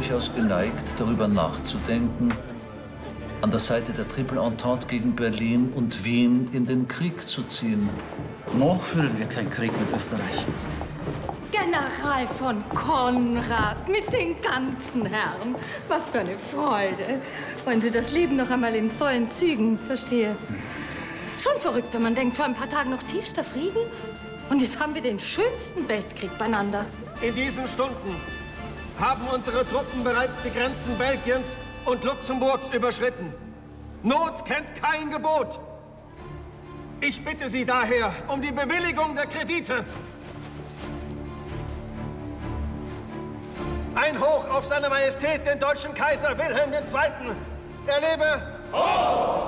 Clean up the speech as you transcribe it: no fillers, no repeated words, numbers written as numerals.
durchaus geneigt, darüber nachzudenken, an der Seite der Triple Entente gegen Berlin und Wien in den Krieg zu ziehen. Noch führen wir keinen Krieg mit Österreich. General von Konrad mit den ganzen Herren. Was für eine Freude. Wollen Sie das Leben noch einmal in vollen Zügen? Verstehe. Schon verrückt, wenn man denkt, vor ein paar Tagen noch tiefster Frieden. Und jetzt haben wir den schönsten Weltkrieg beieinander. In diesen Stunden haben unsere Truppen bereits die Grenzen Belgiens und Luxemburgs überschritten. Not kennt kein Gebot. Ich bitte Sie daher um die Bewilligung der Kredite. Ein Hoch auf seine Majestät, den deutschen Kaiser Wilhelm II. Er lebe! Hoch!